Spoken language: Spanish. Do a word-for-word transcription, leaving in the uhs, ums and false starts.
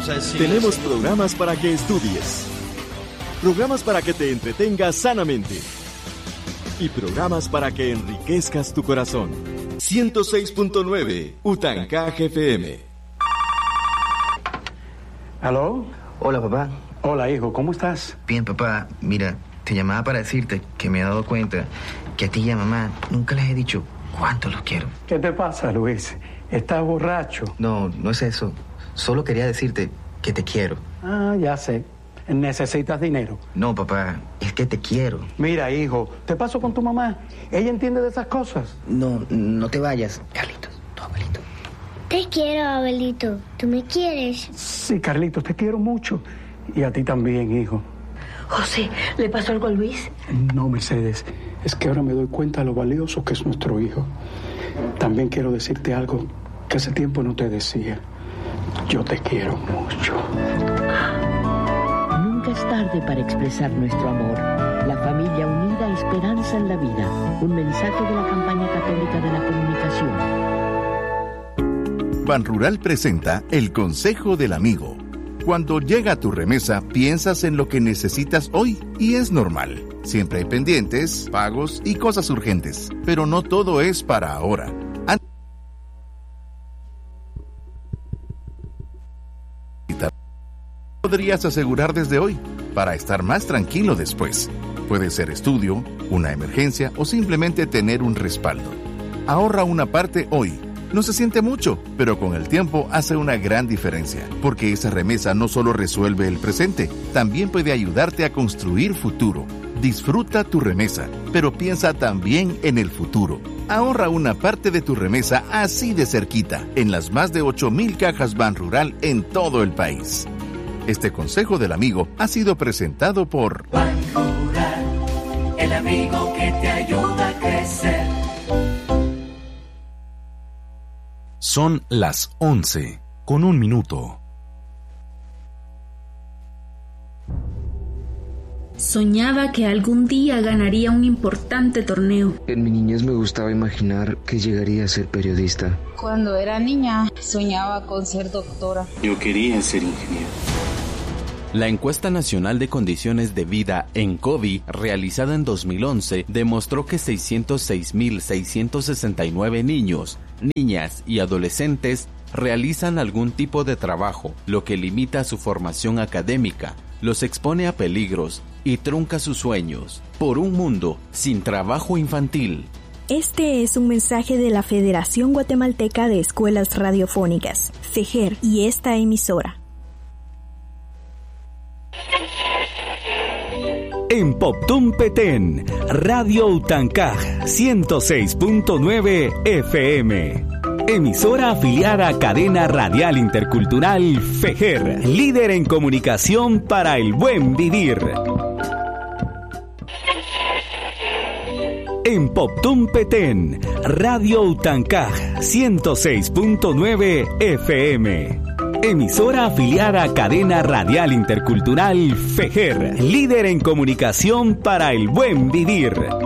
vamos a decir. Tenemos programas para que estudies, programas para que te entretengas sanamente y programas para que enriquezcas tu corazón. ciento seis punto nueve Utancaj F M. ¿Aló? Hola, papá. Hola, hijo, ¿cómo estás? Bien, papá. Mira, te llamaba para decirte que me he dado cuenta que a ti y a mamá nunca les he dicho cuánto los quiero. ¿Qué te pasa, Luis? ¿Estás borracho? No, no es eso. Solo quería decirte que te quiero. Ah, ya sé. ¿Necesitas dinero? No, papá, es que te quiero. Mira, hijo, te paso con tu mamá. Ella entiende de esas cosas. No, no te vayas. Carlitos, tu abuelito. Te quiero, abuelito. ¿Tú me quieres? Sí, Carlitos, te quiero mucho. Y a ti también, hijo. José, ¿le pasó algo a Luis? No, Mercedes. Es que ahora me doy cuenta de lo valioso que es nuestro hijo. También quiero decirte algo que hace tiempo no te decía. Yo te quiero mucho. Nunca es tarde para expresar nuestro amor. La familia unida, esperanza en la vida. Un mensaje de la campaña católica de la comunicación. Banrural presenta el Consejo del Amigo. Cuando llega tu remesa, piensas en lo que necesitas hoy y es normal. Siempre hay pendientes, pagos y cosas urgentes, pero no todo es para ahora. Podrías asegurar desde hoy para estar más tranquilo después. Puede ser estudio, una emergencia o simplemente tener un respaldo. Ahorra una parte hoy. No se siente mucho, pero con el tiempo hace una gran diferencia, porque esa remesa no solo resuelve el presente, también puede ayudarte a construir futuro. Disfruta tu remesa, pero piensa también en el futuro. Ahorra una parte de tu remesa así de cerquita, en las más de ocho mil cajas Banrural en todo el país. Este consejo del amigo ha sido presentado por Banrural, el amigo que te ayuda a crecer. Son las once, con un minuto. Soñaba que algún día ganaría un importante torneo. En mi niñez me gustaba imaginar que llegaría a ser periodista. Cuando era niña, soñaba con ser doctora. Yo quería ser ingeniero. La encuesta nacional de condiciones de vida en COVID, realizada en dos mil once, demostró que seiscientos seis mil seiscientos sesenta y nueve niños, niñas y adolescentes realizan algún tipo de trabajo, lo que limita su formación académica, los expone a peligros y trunca sus sueños. Por un mundo sin trabajo infantil. Este es un mensaje de la Federación Guatemalteca de Escuelas Radiofónicas, FEGER, y esta emisora. En Poptún Petén, Radio Utancaj, ciento seis punto nueve F M. Emisora afiliada a Cadena Radial Intercultural FEGER, líder en comunicación para el buen vivir. En Poptún Petén, Radio Utancaj, ciento seis punto nueve F M. Emisora afiliada a Cadena Radial Intercultural FEGER, líder en comunicación para el buen vivir.